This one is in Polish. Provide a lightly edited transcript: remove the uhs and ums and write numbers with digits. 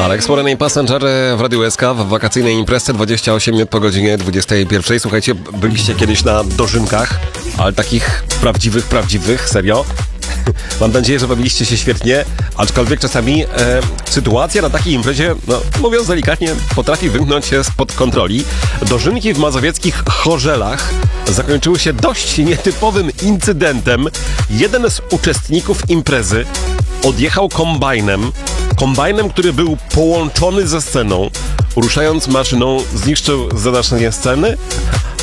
Alex Warren i Passenger w Radiu SK w wakacyjnej imprezie 28 minut po godzinie 21. Słuchajcie, byliście kiedyś na dożynkach, ale takich prawdziwych, serio. Mam nadzieję, że bawiliście się świetnie, aczkolwiek czasami sytuacja na takiej imprezie, no mówiąc delikatnie, potrafi wymknąć się spod kontroli. Dożynki w mazowieckich Chorzelach zakończyły się dość nietypowym incydentem. Jeden z uczestników imprezy odjechał kombajnem, który był połączony ze sceną. Ruszając maszyną, zniszczył zadaszenie sceny,